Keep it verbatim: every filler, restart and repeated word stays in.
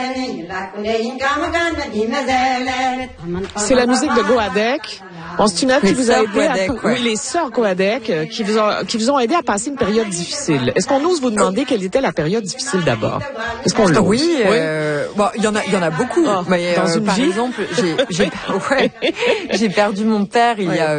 C'est la musique de Goadec. Bon, c'est une œuvre qui vous a aidé à, Goadec, ouais. oui, les sœurs Goadec, euh, qui vous ont, qui vous ont aidé à passer une période difficile. Est-ce qu'on ose vous demander quelle était la période difficile d'abord? Est-ce qu'on l'ose? Oui, euh, bon, il y en a, il y en a beaucoup. Oh, mais dans euh, une par vie? exemple, j'ai, j'ai, ouais, j'ai perdu mon père il y a